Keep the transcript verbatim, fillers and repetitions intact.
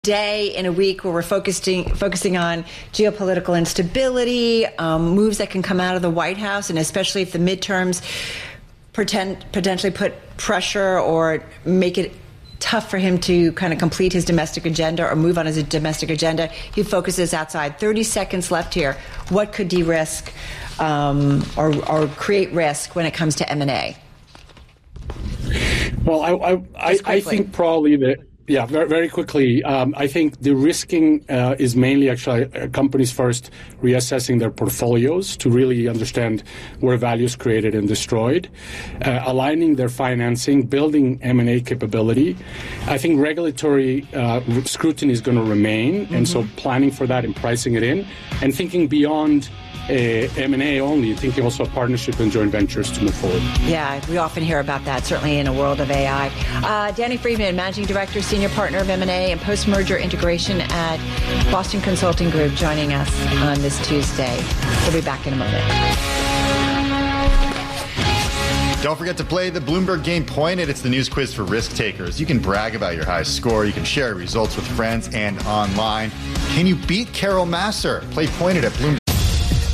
day in a week where we're focusing focusing on geopolitical instability, um, moves that can come out of the White House, and especially if the midterms pretend, potentially put pressure or make it tough for him to kind of complete his domestic agenda or move on his domestic agenda. He focuses outside. thirty seconds left here. What could de-risk um, or, or create risk when it comes to M and A? Well, I, I, I, I think probably that. Yeah, very, very quickly. Um, I think the risking uh, is mainly actually uh, companies first reassessing their portfolios to really understand where value is created and destroyed, uh, aligning their financing, building M and A capability. I think regulatory uh, scrutiny is going to remain, mm-hmm. and so planning for that and pricing it in, and thinking beyond Uh, M and A only, thinking also of partnership and joint ventures to move forward. Yeah, we often hear about that, certainly in a world of A I. Uh, Danny Friedman, Managing Director, Senior Partner of M and A and Post-Merger Integration at Boston Consulting Group, joining us on this Tuesday. We'll be back in a moment. Don't forget to play the Bloomberg Game Pointed. It's the news quiz for risk takers. You can brag about your high score. You can share results with friends and online. Can you beat Carol Massar? Play Pointed at Bloomberg.